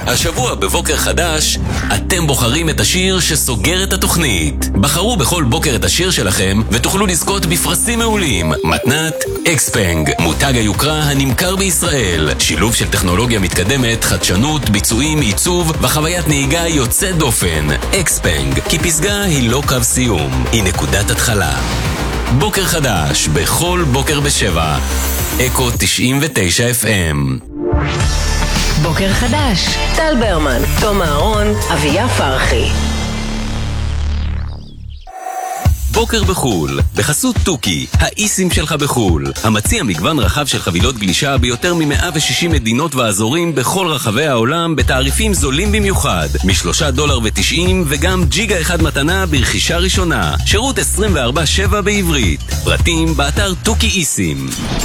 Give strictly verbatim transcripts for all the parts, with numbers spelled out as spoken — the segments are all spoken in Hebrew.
השבוע בבוקר חדש, אתם בוחרים את השיר שסוגר את התוכנית. בחרו בכל בוקר את השיר שלכם ותוכלו לזכות בפרסים מעולים. מתנת אקספנג, מותג היוקרה הנמכר בישראל. שילוב של טכנולוגיה מתקדמת, חדשנות, ביצועים, עיצוב וחוויית נהיגה יוצאת דופן. אקספנג, כי פסגה היא לא קו סיום, היא נקודת התחלה. בוקר חדש, בכל בוקר בשבע. אקו תשעים ותשע אף אם. בוקר חדש, טל ברמן, תום אהרון, אביה פרחי. בוקר בחול, בחסות טוקי, האיסים שלך בחול. המציע מגוון רחב של חבילות גלישה ביותר מ-מאה ושישים מדינות ואזורים בכל רחבי העולם בתעריפים זולים במיוחד, משלושה דולר ותשעים וגם ג'יגה אחד מתנה ברכישה ראשונה. שירות עשרים וארבע שבע בעברית. פרטים באתר טוקי איסים.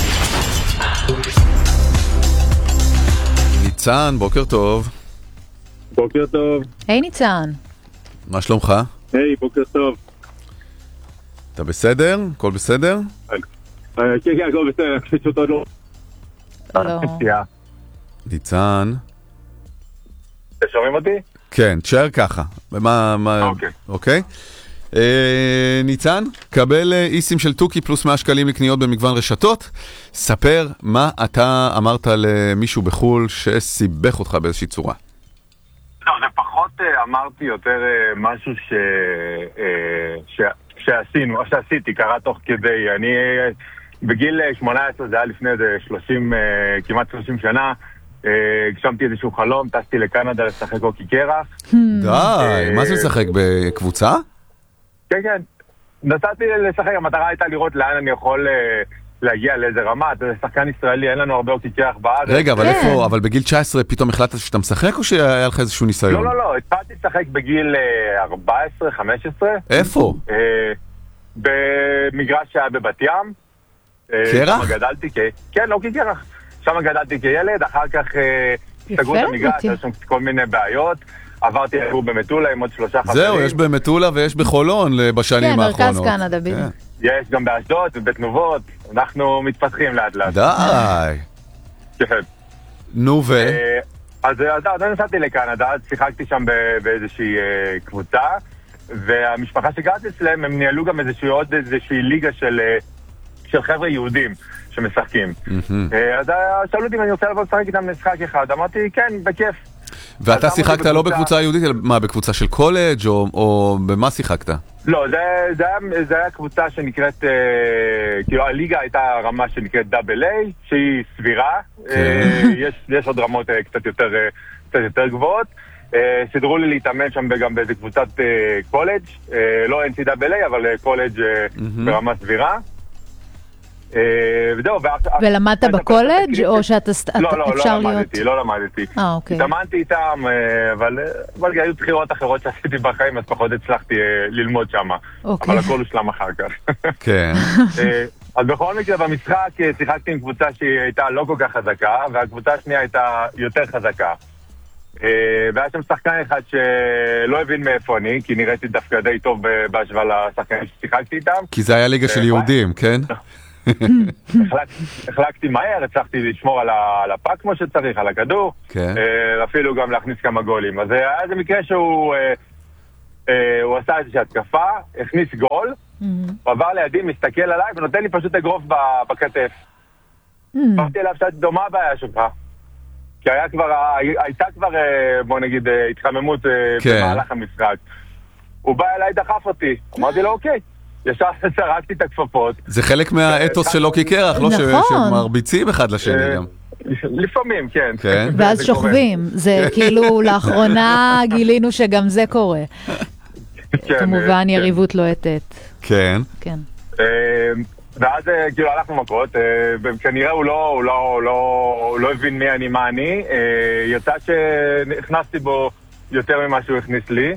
ניצן, בוקר טוב. בוקר טוב. היי ניצן. מה שלומך? היי, בוקר טוב. אתה בסדר? הכל בסדר? כן, כן, הכל בסדר, פשוט עוד לא. לא. ניצן. אתם שומעים אותי? כן, תשאר ככה. מה, מה... אוקיי. אוקיי? אה, ניצן, קבל איסים של טוקי פלוס מאה שקלים לקניות במגוון רשתות. ספר מה אתה אמרת למישהו בחול שסיבך אותך באיזושהי צורה. לא, זה פחות אמרתי יותר משהו ש... ש... שעשינו, או שעשיתי, קרה תוך כדי. אני בגיל שמונה עשרה, זה היה לפני איזה שלושים, כמעט שלושים שנה, הגשמתי איזשהו חלום, טסתי לקנדה לשחק הוקי קרח. די, מה זה לשחק? בקבוצה? כן, כן. נסעתי לשחק, המטרה הייתה לראות לאן אני יכול להגיע לאיזה רמה. זה שחקן ישראלי, אין לנו הרבה הוקי קרח בארץ. רגע, אבל איפה? אבל בגיל תשע עשרה פתאום החלטת שאתה משחק או שהיה לך איזשהו ניסיון? לא, לא, לא, התחלתי לשחק בגיל ארבע עשרה חמש עשרה. איפה? במגרש שהיה בבת ים. קרח? שם גדלתי כ... כן, לא כקרח. שם גדלתי כילד, אחר כך סגרו את המגרש, יש שם כל מיני בעיות. עברתי לגור במטולה עם עוד שלושה חברים. זהו, יש במטולה ויש בחולון בשנים האחרונות. כן, מרכז קנדה בדיוק. יש גם באשדוד ובתנובות. אנחנו מתפתחים לאט לאט. די. כן. נו ו... אז אני נסעתי לקנדה, אז שיחקתי שם באיזושהי קבוצה, והמשפחה שגרתי אצלם, הם ניהלו גם איזושהי עוד איזושהי ליגה של של חבר'ה יהודים שמשחקים. אז שאלו אותי אם אני רוצה לבוא לשחק איתם משחק אחד, אמרתי כן, בכיף. ואתה שיחקת לא בקבוצה יהודית, אלא מה, בקבוצה של קולג' או במה שיחקת? לא, זה היה קבוצה שנקראת, כאילו הליגה הייתה רמה שנקראת דאבל איי, שהיא סבירה, יש עוד רמות קצת יותר גבוהות. סדרו לי להתאמן שם גם באיזה קבוצת קולג', לא אן סי דאבל איי, אבל קולג' ברמה סבירה. וזהו. ולמדת בקולג' או שאתה לא, לא, לא למדתי, לא למדתי. התאמנתי איתם, אבל היו בחירות אחרות שעשיתי בחיים, אז פחות הצלחתי ללמוד שם. אבל הכל הושלם אחר כך. כן. אז בכל מקרה במשחק שיחקתי עם קבוצה שהיא הייתה לא כל כך חזקה, והקבוצה השנייה הייתה יותר חזקה. והיה שם שחקן אחד שלא הבין מאיפה אני, כי נראיתי דווקא די טוב בהשוואה לשחקנים ששיחקתי איתם. כי זה היה ליגה של יהודים, כן? החלקתי מהר, הצלחתי לשמור על הפאק כמו שצריך, על הכדור, אפילו גם להכניס כמה גולים. אז היה איזה מקרה שהוא עשה איזושהי התקפה, הכניס גול, הוא עבר לידי, מסתכל עליי ונותן לי פשוט אגרוף בכתף. אמרתי אליו שאת דומה הבעיה שלך, כי הייתה כבר, בוא נגיד, התחממות במהלך המשחק. הוא בא אליי, דחף אותי, אמרתי לו אוקיי. ישר שרקתי את הכפפות. זה חלק מהאתוס של הוקי קרח, לא שמרביצים אחד לשני גם. לפעמים, כן. ואז שוכבים. זה כאילו לאחרונה גילינו שגם זה קורה. כמובן יריבות לא אתת. כן. כן. ואז כאילו הלכנו מכות, וכנראה הוא לא הבין מי אני, מה אני. יצא שהכנסתי בו יותר ממה שהוא הכניס לי.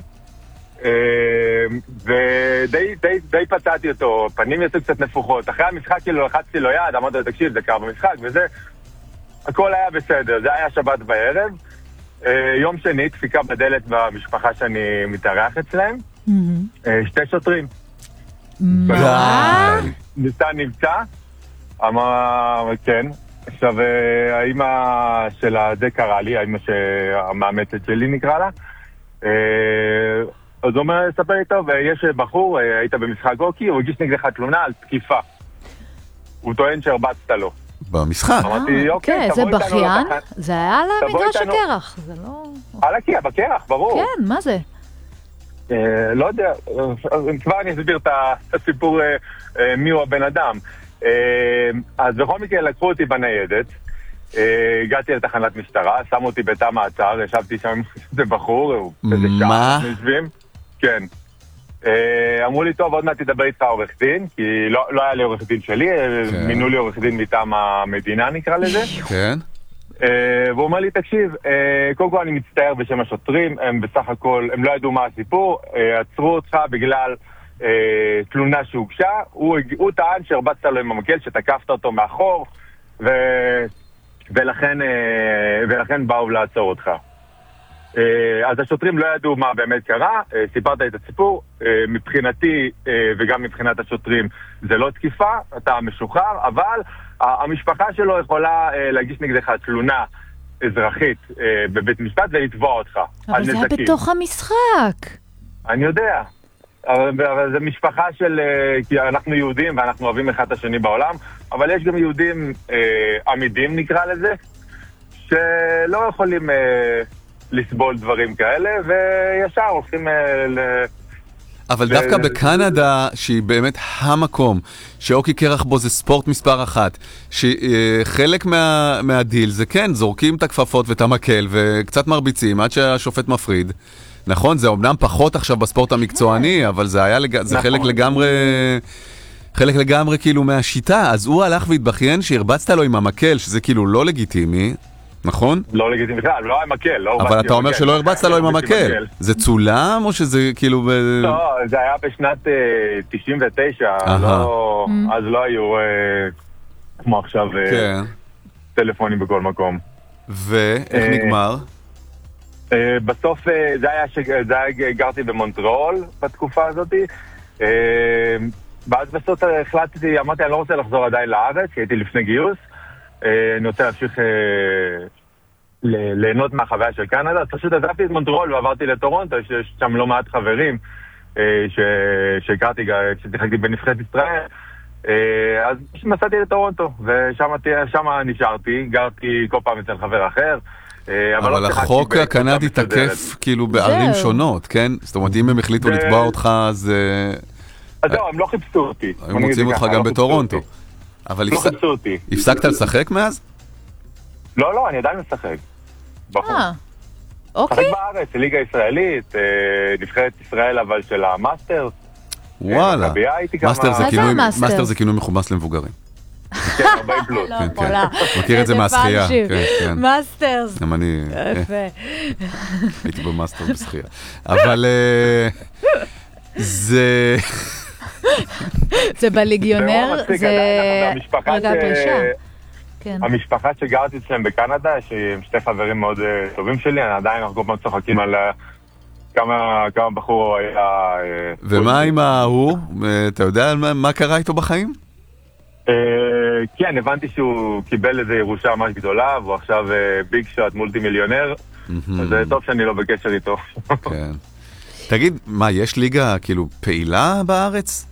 ודי פצעתי אותו, פנים יצאו קצת נפוחות. אחרי המשחק כאילו לחצתי לו יד, אמרתי לו תקשיב, זה קרה במשחק וזה, הכל היה בסדר. זה היה שבת בערב. יום שני, דפיקה בדלת במשפחה שאני מתארח אצלם, שתי שוטרים. מה? ניסה נמצא, אמר כן, עכשיו, האמא של זה קרא לי, האמא שהמאמצת שלי נקרא לה, אז הוא אומר, ספר לי טוב, יש בחור, היית במשחק אוקי, הוא הגיש נגדך תלונה על תקיפה. הוא טוען שהרבצת לו. במשחק? אמרתי, אוקיי, זה בכיין? זה היה על מגרש הקרח, זה לא... על הקרח, בקרח, ברור. כן, מה זה? לא יודע, כבר אני אסביר את הסיפור מי הוא הבן אדם. אז בכל מקרה לקחו אותי בניידת, הגעתי לתחנת משטרה, שמו אותי בתא מעצר, ישבתי שם עם איזה בחור, איזה שעה, נשבים, כן. אמרו לי, טוב, עוד מעט תדבר איתך עורך דין, כי לא היה לי עורך דין שלי, מינו לי עורך דין מטעם המדינה נקרא לזה. כן. והוא אומר לי, תקשיב, קודם כל אני מצטער בשם השוטרים, הם בסך הכל, הם לא ידעו מה הסיפור, עצרו אותך בגלל תלונה שהוגשה, הוא טען שהרבצת לו עם המקל, שתקפת אותו מאחור, ולכן באו לעצור אותך. אז השוטרים לא ידעו מה באמת קרה, סיפרת את הסיפור, מבחינתי וגם מבחינת השוטרים זה לא תקיפה, אתה משוחרר, אבל המשפחה שלו יכולה להגיש נגדך תלונה אזרחית בבית משפט ולתבוע אותך. אבל זה היה בתוך המשחק. אני יודע, אבל זה משפחה של, כי אנחנו יהודים ואנחנו אוהבים אחד את השני בעולם, אבל יש גם יהודים עמידים נקרא לזה, שלא יכולים לסבול דברים כאלה, וישר הולכים ל... אבל דווקא בקנדה, שהיא באמת המקום, שאוקי קרח בו זה ספורט מספר אחת, שחלק מהדיל זה כן, זורקים את הכפפות ואת המקל, וקצת מרביצים עד שהשופט מפריד. נכון, זה אומנם פחות עכשיו בספורט המקצועני, אבל זה היה, זה חלק לגמרי, חלק לגמרי כאילו מהשיטה. אז הוא הלך והתבכיין שהרבצת לו עם המקל, שזה כאילו לא לגיטימי. נכון? לא לגיטימי בכלל, לא היה מקל, לא אבל אתה אומר שלא הרבצת לו עם המקל. זה צולם או שזה כאילו... לא, זה היה בשנת תשעים ותשע, אז לא היו כמו עכשיו טלפונים בכל מקום. ואיך נגמר? בסוף זה היה, גרתי במונטריאול בתקופה הזאת, ואז בסוף החלטתי, אמרתי, אני לא רוצה לחזור עדיין לארץ, כי הייתי לפני גיוס, אני רוצה להמשיך ליהנות מהחוויה של קנדה, אז פשוט עזבתי את מונטריאול ועברתי לטורונטו, יש שם לא מעט חברים שהכרתי, כששיחקתי בנבחרת ישראל, אז נסעתי לטורונטו, ושם נשארתי, גרתי כל פעם אצל חבר אחר, אבל החוק הקנדי תקף כאילו בערים שונות, כן? זאת אומרת, אם הם החליטו לתבוע אותך, אז... אז זהו, הם לא חיפשו אותי. הם מוצאים אותך גם בטורונטו. אבל הפסקת לשחק מאז? לא, לא, אני עדיין משחק. אה, אוקיי. משחק בארץ, ליגה ישראלית, נבחרת ישראל אבל של המאסטרס. וואלה. מאסטר זה כינוי מכובס למבוגרים. כן, ארבעים פלוס. לא יכולה. מכיר את זה מהשחייה. מאסטרס. גם אני... הייתי במאסטר בשחייה. אבל זה... זה בליגיונר, זה רגע פרישה. המשפחה שגרתי אצלם בקנדה, שהם שתי חברים מאוד טובים שלי, אני עדיין אנחנו מאוד צוחקים על כמה בחור היה... ומה עם ההוא? אתה יודע מה קרה איתו בחיים? כן, הבנתי שהוא קיבל איזו ירושה ממש גדולה, והוא עכשיו ביג שוט, מולטי מיליונר, אז זה טוב שאני לא בקשר איתו. כן. תגיד, מה, יש ליגה כאילו פעילה בארץ?